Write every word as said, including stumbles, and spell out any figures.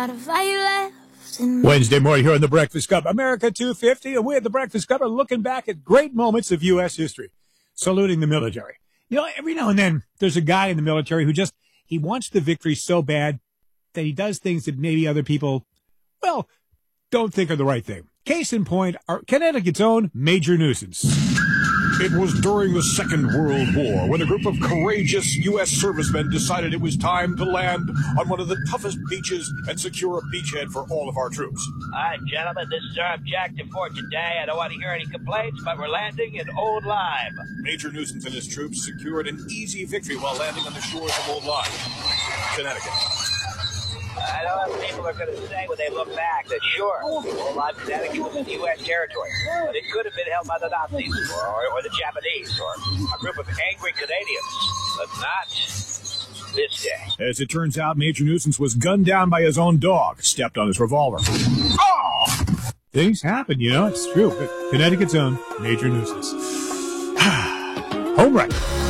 Wednesday morning here on The Breakfast Cup, America two fifty, and we at The Breakfast Cup are looking back at great moments of U S history, saluting the military. You know, every now and then there's a guy in the military who just, he wants the victory so bad that he does things that maybe other people, well, don't think are the right thing. Case in point, our Connecticut's own Major Nuisance. It was during the Second World War when a group of courageous U S servicemen decided it was time to land on one of the toughest beaches and secure a beachhead for all of our troops. All right, gentlemen, this is our objective for today. I don't want to hear any complaints, but we're landing in Old Lyme. Major Nuisance and his troops secured an easy victory while landing on the shores of Old Lyme, Connecticut. I know what people are going to say when they look back that, sure, Old Lyme, Connecticut was in U S territory, but it could have been held by the Nazis or, or, or the Japanese or a group of angry Canadians, but not this day. As it turns out, Major Nuisance was gunned down by his own dog, stepped on his revolver. Oh! Things happen, you know, it's true. But Connecticut's own Major Nuisance. Home run.